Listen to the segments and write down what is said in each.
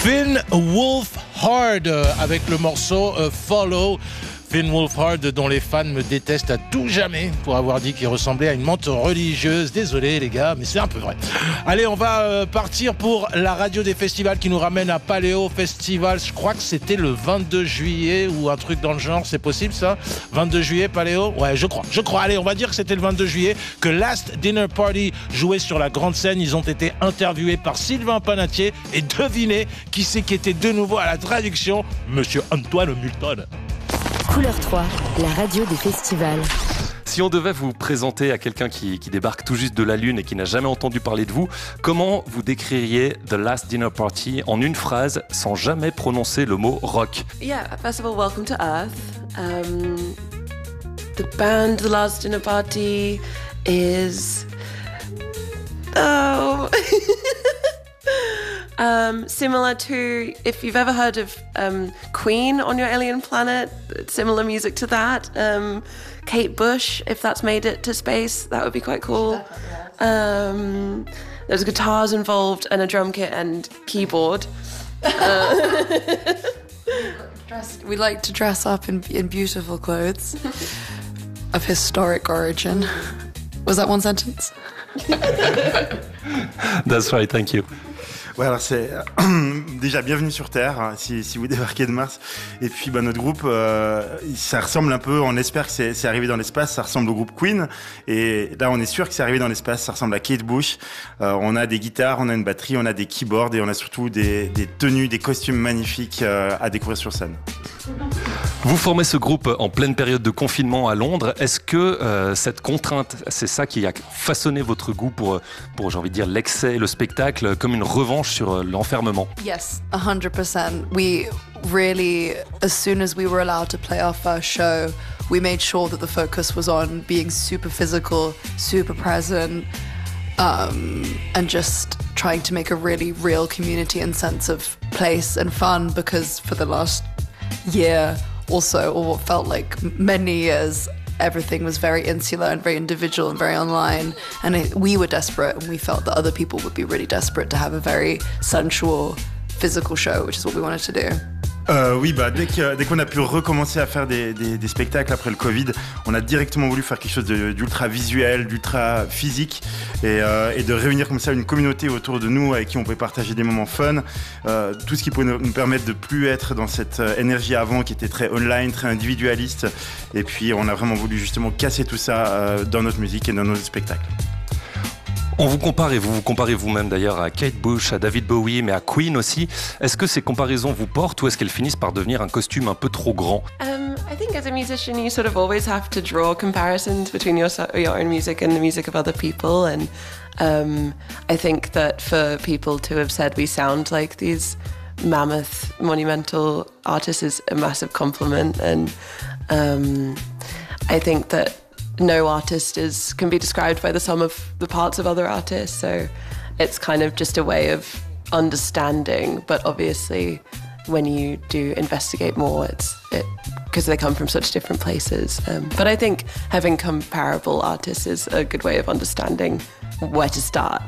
Finn Wolfhard avec le morceau Follow. Finn Wolfhard, dont les fans me détestent à tout jamais pour avoir dit qu'il ressemblait à une menthe religieuse. Désolé les gars, mais c'est un peu vrai. Allez, on va partir pour la radio des festivals qui nous ramène à Paléo Festival. Je crois que c'était le 22 juillet ou un truc dans le genre, c'est possible ça ? 22 juillet, Paléo ? Ouais, je crois. Allez, on va dire que c'était le 22 juillet que Last Dinner Party jouait sur la grande scène. Ils ont été interviewés par Sylvain Panatier et devinez qui c'est qui était de nouveau à la traduction ? Monsieur Antoine Multon. Couleur 3, la radio des festivals. Si on devait vous présenter à quelqu'un qui débarque tout juste de la Lune et qui n'a jamais entendu parler de vous, comment vous décririez The Last Dinner Party en une phrase sans jamais prononcer le mot rock? Yeah, first of all, welcome to Earth. The band The Last Dinner Party is... Oh... similar to, if you've ever heard of Queen on your alien planet, similar music to that. Kate Bush, if that's made it to space, that would be quite cool. There's guitars involved and a drum kit and keyboard. We like to dress up in beautiful clothes of historic origin. Was that one sentence? That's right, thank you. Ouais, alors c'est déjà bienvenue sur Terre, hein, si vous débarquez de Mars. Et puis notre groupe, ça ressemble un peu, on espère que c'est arrivé dans l'espace, ça ressemble au groupe Queen. Et là, on est sûr que c'est arrivé dans l'espace, ça ressemble à Kate Bush. On a des guitares, on a une batterie, on a des keyboards et on a surtout des tenues, des costumes magnifiques à découvrir sur scène. Vous formez ce groupe en pleine période de confinement à Londres. Est-ce que cette contrainte, c'est ça qui a façonné votre goût pour j'ai envie de dire, l'excès et le spectacle, comme une revanche sur l'enfermement? Yes, 100%. We really, as soon as we were allowed to play our first show, we made sure that the focus was on being super physical, super present, and just trying to make a really real community and sense of place and fun, because for the last year also, or what felt like many years, everything was very insular and very individual and very online, and we were desperate, and we felt that other people would be really desperate to have a very sensual, physical show, which is what we wanted to do. Oui, dès qu'on a pu recommencer à faire des spectacles après le Covid, on a directement voulu faire quelque chose d'ultra visuel, d'ultra physique, et de réunir comme ça une communauté autour de nous avec qui on pouvait partager des moments fun, tout ce qui pouvait nous permettre de plus être dans cette énergie avant qui était très online, très individualiste. Et puis on a vraiment voulu justement casser tout ça dans notre musique et dans nos spectacles. On vous compare, et vous vous comparez vous-même d'ailleurs à Kate Bush, à David Bowie, mais à Queen aussi. Est-ce que ces comparaisons vous portent ou est-ce qu'elles finissent par devenir un costume un peu trop grand? I think as a musician, you sort of always have to draw comparisons between your own music and the music of other people. And I think that for people to have said we sound like these mammoth, monumental artists is a massive compliment. And I think that no artist can be described by the sum of the parts of other artists, so it's kind of just a way of understanding. But obviously, when you do investigate more, it's because they come from such different places. But I think having comparable artists is a good way of understanding where to start.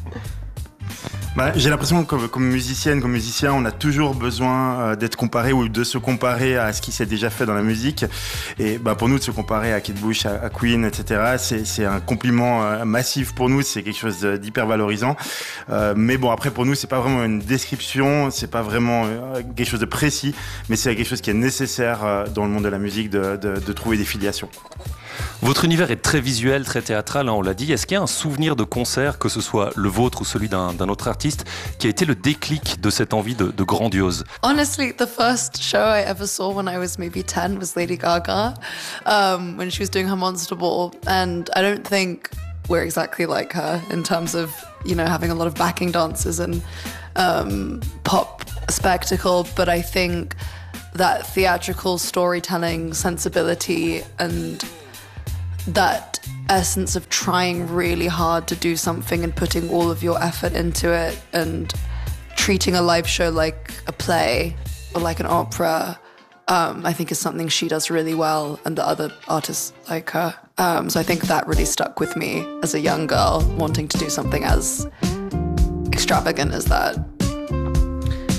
J'ai l'impression que comme musicienne, comme musicien, on a toujours besoin d'être comparé ou de se comparer à ce qui s'est déjà fait dans la musique. Et pour nous, de se comparer à Kate Bush, à Queen, etc., c'est un compliment massif pour nous. C'est quelque chose d'hyper valorisant. Mais bon, après, pour nous, c'est pas vraiment une description, c'est pas vraiment quelque chose de précis, mais c'est quelque chose qui est nécessaire dans le monde de la musique de trouver des filiations. Votre univers est très visuel, très théâtral, hein, on l'a dit. Est-ce qu'il y a un souvenir de concert, que ce soit le vôtre ou celui d'un autre artiste, qui a été le déclic de cette envie de grandiose? Honestly, the first show I ever saw when I was maybe 10 was Lady Gaga, when she was doing her Monster Ball. And I don't think we're exactly like her in terms of, having a lot of backing dancers and pop spectacle. But I think that theatrical storytelling sensibility and that essence of trying really hard to do something and putting all of your effort into it and treating a live show like a play or like an opera, I think is something she does really well, and the other artists like her. So I think that really stuck with me as a young girl, wanting to do something as extravagant as that.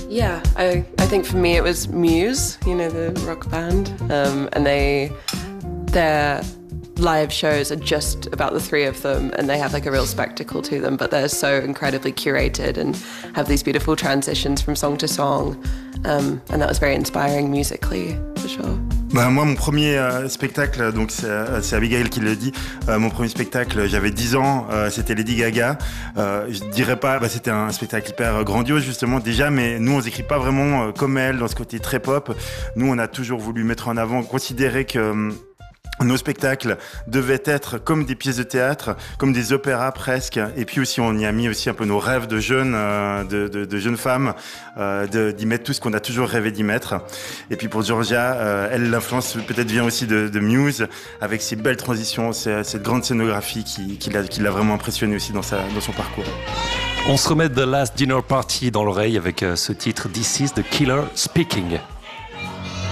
Yeah, I think for me it was Muse, you know, the rock band, and their live shows are just about the three of them, and they have like a real spectacle to them, but they're so incredibly curated and have these beautiful transitions from song to song, and that was very inspiring musically, for sure. Bah, moi, mon premier spectacle, donc c'est Abigail qui le dit, mon premier spectacle, j'avais 10 ans, c'était Lady Gaga. Je dirais pas, c'était un spectacle hyper grandiose justement déjà, mais nous on s'écrit pas vraiment comme elle, dans ce côté très pop. Nous on a toujours voulu mettre en avant, considérer que nos spectacles devaient être comme des pièces de théâtre, comme des opéras presque. Et puis aussi, on y a mis aussi un peu nos rêves de jeunes, de jeunes femmes, d'y mettre tout ce qu'on a toujours rêvé d'y mettre. Et puis pour Georgia, elle, l'influence peut-être vient aussi de Muse, avec ses belles transitions, cette grande scénographie qui l'a vraiment impressionné aussi dans son parcours. On se remet The Last Dinner Party dans l'oreille avec ce titre This is the Killer Speaking.